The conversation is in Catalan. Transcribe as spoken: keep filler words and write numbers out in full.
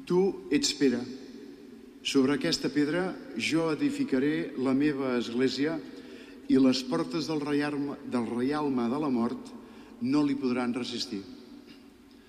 Tu ets Pere. Sobre aquesta pedra jo edificaré la meva església i les portes del reialme de la mort no li podran resistir.